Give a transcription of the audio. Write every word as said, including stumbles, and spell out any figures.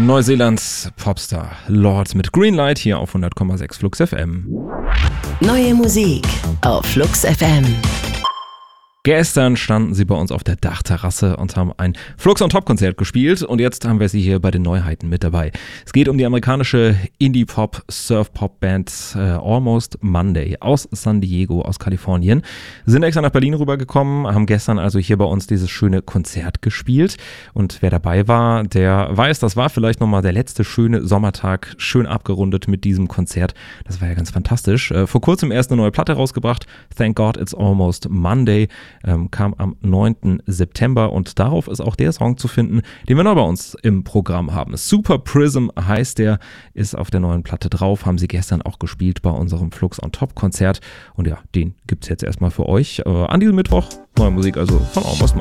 Neuseelands Popstar Lorde mit Greenlight hier auf hundert Komma sechs Flux F M. Neue Musik auf Flux F M. Gestern standen sie bei uns auf der Dachterrasse und haben ein Flux on Top Konzert gespielt und jetzt haben wir sie hier bei den Neuheiten mit dabei. Es geht um die amerikanische Indie-Pop, Surf-Pop-Band äh, Almost Monday aus San Diego, aus Kalifornien. Sie sind extra nach Berlin rübergekommen, haben gestern also hier bei uns dieses schöne Konzert gespielt und wer dabei war, der weiß, das war vielleicht nochmal der letzte schöne Sommertag, schön abgerundet mit diesem Konzert. Das war ja ganz fantastisch. Äh, vor kurzem erst eine neue Platte rausgebracht, Thank God It's Almost Monday. Ähm, kam am neunten September und darauf ist auch der Song zu finden, den wir neu bei uns im Programm haben. Super Prism heißt der, ist auf der neuen Platte drauf, haben sie gestern auch gespielt bei unserem Flux on Top Konzert und ja, den gibt's jetzt erstmal für euch. Äh, an diesem Mittwoch neue Musik also von Almost